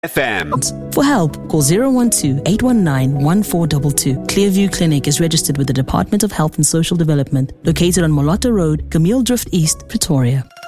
FM. For help, call 012-819-1422. Clearview Clinic is registered with the Department of Health and Social Development, located on Molotta Road, Camille Drift East, Pretoria.